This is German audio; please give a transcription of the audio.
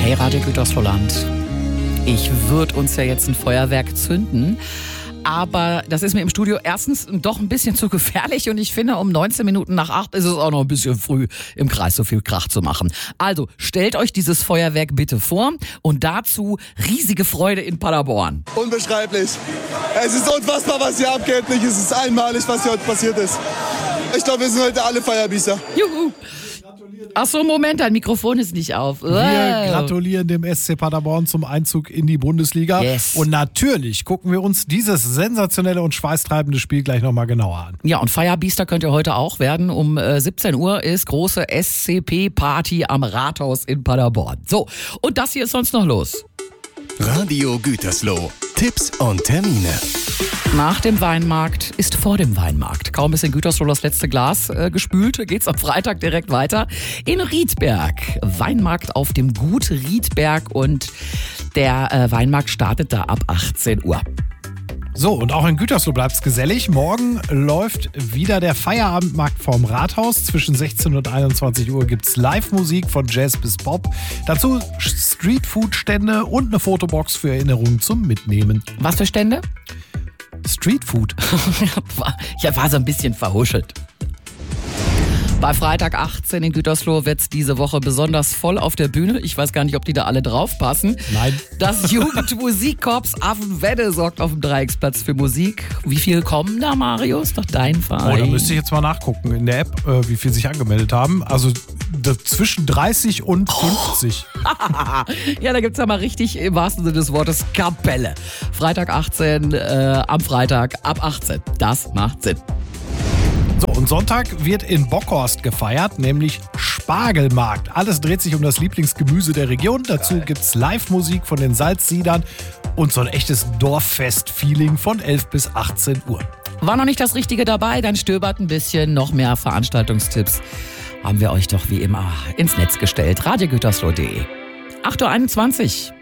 Hey Radio Gütersloh-Land. Ich würde uns ja jetzt ein Feuerwerk zünden, aber das ist mir im Studio erstens doch ein bisschen zu gefährlich und ich finde, um 19 Minuten nach 8 ist es auch noch ein bisschen früh, im Kreis so viel Krach zu machen. Also stellt euch dieses Feuerwerk bitte vor und dazu riesige Freude in Paderborn. Unbeschreiblich. Es ist unfassbar, was hier abgeht. Es ist einmalig, was hier heute passiert ist. Ich glaube, wir sind heute alle Feierbiester. Juhu. Ach so, Moment, dein Mikrofon ist nicht auf. Wir gratulieren dem SC Paderborn zum Einzug in die Bundesliga. Yes. Und natürlich gucken wir uns dieses sensationelle und schweißtreibende Spiel gleich nochmal genauer an. Ja, und Feierbiester könnt ihr heute auch werden. Um 17 Uhr ist große SCP-Party am Rathaus in Paderborn. So, und das hier ist sonst noch los. Radio Gütersloh. Tipps und Termine. Nach dem Weinmarkt ist vor dem Weinmarkt. Kaum ist in Gütersloh das letzte Glas gespült, geht's am Freitag direkt weiter in Riedberg. Weinmarkt auf dem Gut Riedberg und der Weinmarkt startet da ab 18 Uhr. So, und auch in Gütersloh bleibt's gesellig. Morgen läuft wieder der Feierabendmarkt vorm Rathaus. Zwischen 16 und 21 Uhr gibt's Live-Musik von Jazz bis Pop. Dazu Streetfood-Stände und eine Fotobox für Erinnerungen zum Mitnehmen. Was für Stände? Streetfood. Ja, war so ein bisschen verhuschelt. Bei Freitag 18 in Gütersloh wird's diese Woche besonders voll auf der Bühne. Ich weiß gar nicht, ob die da alle draufpassen. Nein. Das Jugendmusikkorps Affenwedde sorgt auf dem Dreiecksplatz für Musik. Wie viel kommen da, Mario? Ist doch dein Verein. Oh, da müsste ich jetzt mal nachgucken in der App, wie viel sich angemeldet haben. Also zwischen 30 und 50. Ja, da gibt's ja mal richtig im wahrsten Sinne des Wortes Kapelle. Freitag 18, am Freitag ab 18. Das macht Sinn. So, und Sonntag wird in Bockhorst gefeiert, nämlich Spargelmarkt. Alles dreht sich um das Lieblingsgemüse der Region. Dazu gibt's Live-Musik von den Salzsiedern und so ein echtes Dorffest-Feeling von 11 bis 18 Uhr. War noch nicht das Richtige dabei? Dann stöbert ein bisschen. Noch mehr Veranstaltungstipps haben wir euch doch wie immer ins Netz gestellt. radiogütersloh.de 8:21 Uhr.